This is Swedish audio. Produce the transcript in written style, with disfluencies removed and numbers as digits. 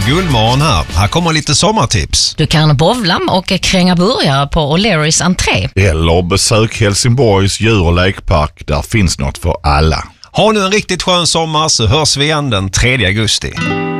Gullmorgon här. Här kommer lite sommartips. Du kan bowla och kränga burgare på O'Learys entré. Eller besök Helsingborgs djur- och lekpark. Där finns något för alla. Ha nu en riktigt skön sommar så hörs vi igen den 3 augusti.